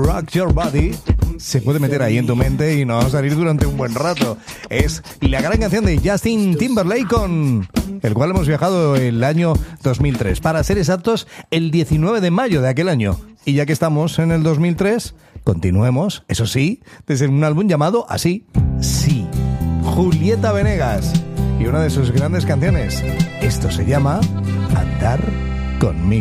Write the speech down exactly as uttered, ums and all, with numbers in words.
Rock Your Body se puede meter ahí en tu mente y no va a salir durante un buen rato. Es la gran canción de Justin Timberlake, con el cual hemos viajado el año dos mil tres. Para ser exactos, el diecinueve de mayo de aquel año. Y ya que estamos en el dos mil tres, continuemos, eso sí, desde un álbum llamado así, Sí, Julieta Venegas. Y una de sus grandes canciones, esto se llama Andar conmigo.